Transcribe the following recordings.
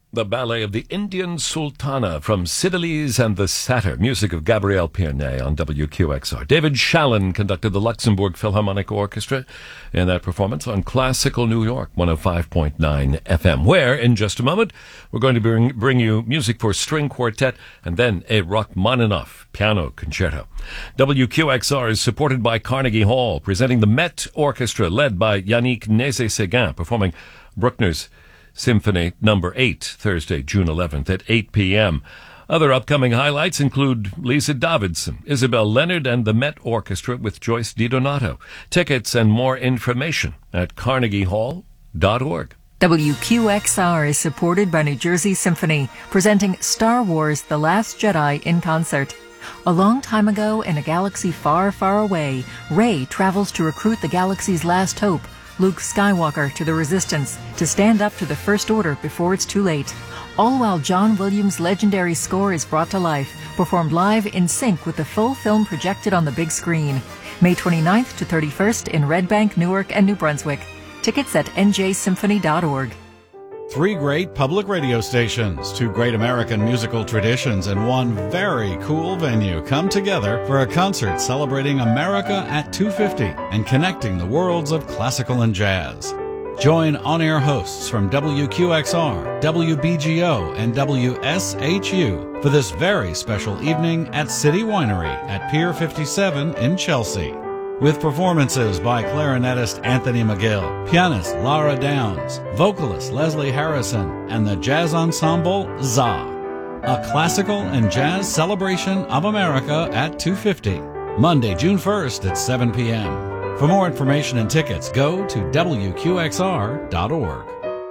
The ballet of the Indian Sultana from Cydalise and the Satyr, music of Gabriel Piernet on WQXR. David Shallon conducted the Luxembourg Philharmonic Orchestra in that performance on Classical New York 105.9 FM, where, in just a moment, we're going to bring you music for string quartet and then a Rachmaninoff piano concerto. WQXR is supported by Carnegie Hall, presenting the Met Orchestra, led by Yannick Nézet-Séguin, performing Bruckner's Symphony No. 8, Thursday, June 11th at 8 p.m. Other upcoming highlights include Lisa Davidson, Isabel Leonard, and the Met Orchestra with Joyce DiDonato. Tickets and more information at carnegiehall.org. WQXR is supported by New Jersey Symphony, presenting Star Wars: The Last Jedi in concert. A long time ago, in a galaxy far, far away, Rey travels to recruit the galaxy's last hope, Luke Skywalker, to the Resistance, to stand up to the First Order before it's too late. All while John Williams' legendary score is brought to life, performed live in sync with the full film projected on the big screen. May 29th to 31st in Red Bank, Newark, and New Brunswick. Tickets at njsymphony.org. 3 great public radio stations, 2 great American musical traditions, and 1 very cool venue come together for a concert celebrating America at 250 and connecting the worlds of classical and jazz. Join on-air hosts from WQXR, WBGO, and WSHU for this very special evening at City Winery at Pier 57 in Chelsea. With performances by clarinetist Anthony McGill, pianist Lara Downs, vocalist Leslie Harrison, and the jazz ensemble ZA. A classical and jazz celebration of America at 250, Monday, June 1st at 7 p.m. For more information and tickets, go to WQXR.org.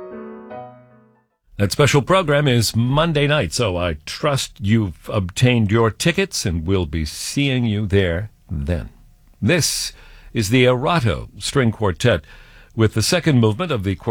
That special program is Monday night, so I trust you've obtained your tickets, and we'll be seeing you there then. This is the Erato String Quartet with the second movement of the